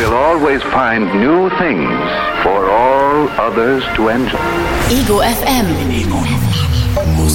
We'll always find new things for all others to enjoy. Ego FM.